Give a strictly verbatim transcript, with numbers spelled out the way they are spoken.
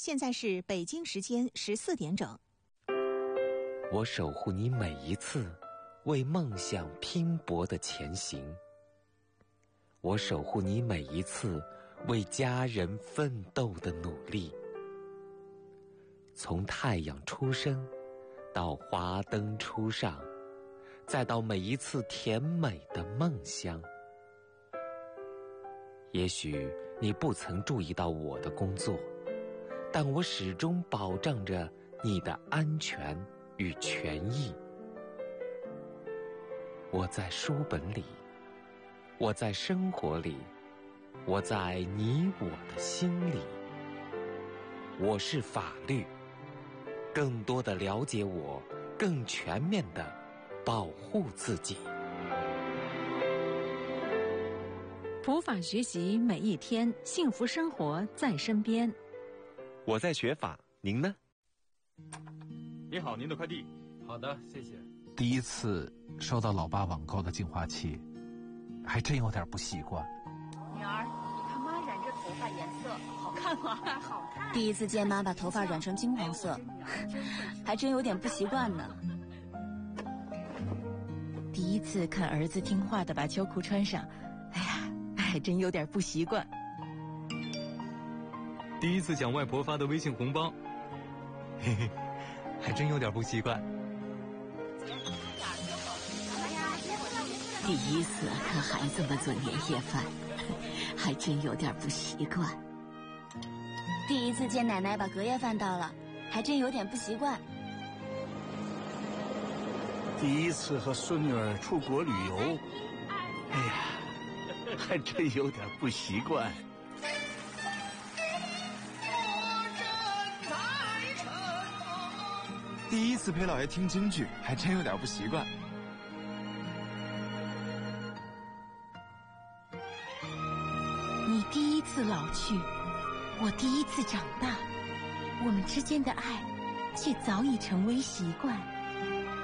现在是北京时间十四点整。 我守护你每一次为梦想拼搏的前行，我守护你每一次为家人奋斗的努力。从太阳出生到华灯初上，再到每一次甜美的梦乡。也许你不曾注意到我的工作，但我始终保障着你的安全与权益。我在书本里，我在生活里，我在你我的心里。我是法律，更多的了解我，更全面的保护自己。 普法学习每一天，幸福生活在身边。 我在学法，您呢？ 你好，您的快递。 好的，谢谢。 第一次收到老爸网购的净化器，还真有点不习惯。 女儿，你看妈染这头发颜色好看吗？好看。 第一次见妈把头发染成金黄色，还真有点不习惯呢。 第一次看儿子听话的把秋裤穿上，哎呀，还真有点不习惯。 第一次抢外婆发的微信红包，嘿嘿，还真有点不习惯。 第一次看孩子们做年夜饭，还真有点不习惯。 第一次见奶奶把隔夜饭倒了，还真有点不习惯。 第一次和孙女儿出国旅游，哎呀，还真有点不习惯。 第一次陪姥爷听京剧，还真有点不习惯。 你第一次老去，我第一次长大，我们之间的爱却早已成为习惯。